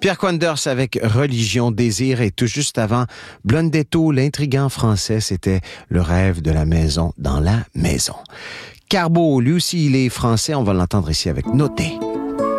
Pierre Quanders avec Religion, Désir et tout juste avant, Blondetto, l'intrigant français, c'était Le rêve de la maison dans la maison. Carbo, lui aussi, il est français, on va l'entendre ici avec Noté.